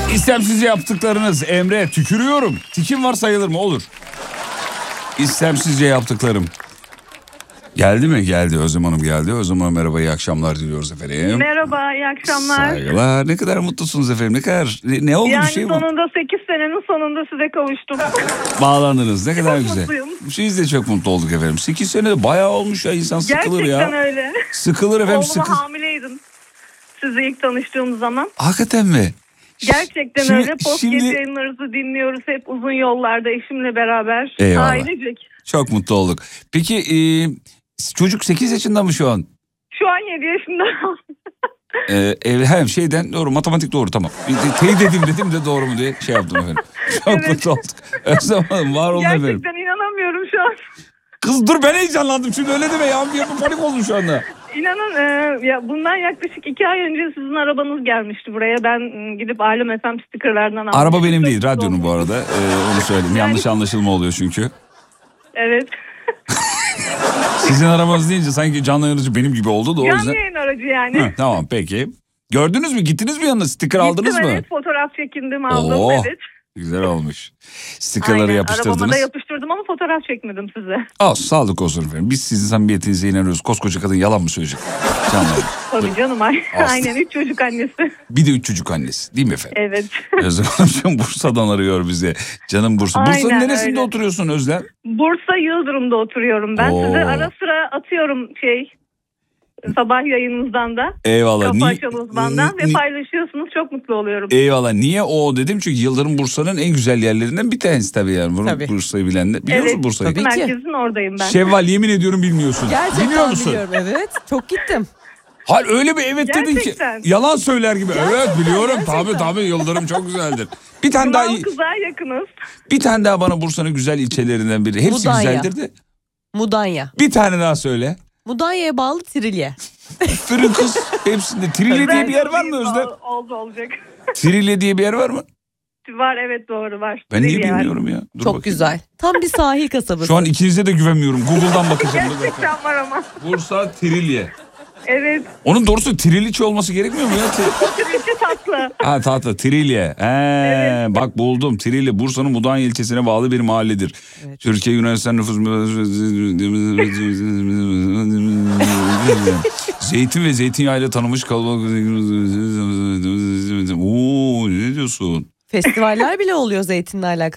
İstemsizce yaptıklarınız Emre, tükürüyorum. Tikim var sayılır mı? Olur. İstemsizce yaptıklarım. Geldi mi? Geldi. Özlem Hanım geldi. Özlem Hanım merhaba, iyi akşamlar diliyoruz efendim. Merhaba, iyi akşamlar. Saygılar. Ne kadar mutlusunuz efendim. Ne kadar ne oldu yani bir şey bu? sonunda 8 senenin sonunda size kavuştum. Bağlandınız. Ne kadar Çok güzel. mutluyum. Biz de çok mutlu olduk efendim. 8 sene de bayağı olmuş ya, insan sıkılır ya. Gerçekten öyle. Sıkılır efendim, Oğluma sıkılır. hamileydim sizi ilk tanıştığım zaman. Hakikaten mi? Gerçekten Şimdi- öyle. Podcast şimdi- yayınlarınızı dinliyoruz hep uzun yollarda eşimle beraber. Eyvallah. Ailecek. Çok mutlu olduk. Peki çocuk 8 yaşında mı şu an? Şu an 7 yaşında. Hem şeyden doğru, matematik doğru, tamam. Teyit edeyim dedim de doğru mu diye şey yaptım efendim. Çok Evet. mutlu olduk. Özlem Hanım var olun efendim. Gerçekten inanamıyorum şu an. Kız dur, ben heyecanlandım şimdi, öyle deme ya. Bir panik oldum şu anda. İnanın ya bundan yaklaşık 2 ay önce sizin arabanız gelmişti buraya. Ben gidip Alem FM stikerlerden aldım. Araba benim Çok değil, mutlu radyonun oldum. bu arada. Onu söyleyeyim. Yanlış anlaşılma oluyor çünkü. Evet. Sizin arabanız deyince sanki canlı yayıncı benim gibi oldu da o Canlı yüzden. yayın aracı yani. Hı, tamam peki. Gördünüz mü? Gittiniz mi yanına? Sticker aldınız Gittim, mı? Evet, fotoğraf çekindim, aldım. Oo, Evet. güzel olmuş. Stickerları Aynen, yapıştırdınız. arabama da yapıştırdım ama fotoğraf çekmedim size. Olsun, sağlık olsun efendim. Biz sizin samimiyetinize inanıyoruz. Koskoca kadın yalan mı söyleyecek? Canlı. Tabii canım. Aslı. Aynen 3 çocuk annesi. Bir de 3 çocuk annesi değil mi efendim? Evet. Özlem Hanım Bursa'dan arıyor bize. Canım Bursa. Aynen Bursa'nın neresinde öyle. oturuyorsun Özlem? Bursa Yıldırım'da oturuyorum ben. Oo. Size ara sıra atıyorum sabah yayınınızdan da. Eyvallah. Kapı Niye, açan uzmandan ve paylaşıyorsunuz. Çok mutlu oluyorum. eyvallah. Niye o dedim? Çünkü Yıldırım Bursa'nın en güzel yerlerinden bir tanesi tabii yani. Bunu Tabii. Bursa'yı bilen de. Biliyor musun Evet. Bursa'yı? Tabii. ki. Merkezin oradayım ben. Şevval, yemin ediyorum bilmiyorsun. Biliyor Gerçekten musun? biliyorum, evet. Çok gittim. Hayır, öyle bir evet dedin ki Gerçekten. yalan söyler gibi. Evet biliyorum, gerçekten. tabii Yıldırım çok güzeldir. Bir tane daha Yunan kızağa yakınız. bir tane daha bana Bursa'nın güzel ilçelerinden biri. Hepsi Mudanya. güzeldir de. Mudanya. Bir tane daha söyle. Mudanya'ya bağlı Trilye. Aferin kız. Hepsinde. Trilye diye bir yer var mı Özlem? Olacak. Trilye diye bir yer var mı? Var, evet, doğru var. Ben niye Trilye var. bilmiyorum ya. Dur Çok bakayım. güzel. Tam bir sahil kasabası. Şu an ikinize de güvenmiyorum. Google'dan bakacağım. Dur bakalım. Gerçekten var ama. Bursa Trilye. Evet. Onun doğrusu Triliçe olması gerekmiyor mu ya? Trilye tatlı. Ha tatlı Trilye. Evet. Bak buldum. Trilye Bursa'nın Mudanya ilçesine bağlı bir mahalledir. Evet. Türkiye Yunanistan nüfus... Zeytin ve zeytinyağıyla tanınmış kalabalık... Oo, ne diyorsun? Festivaller bile oluyor zeytinle alakalı.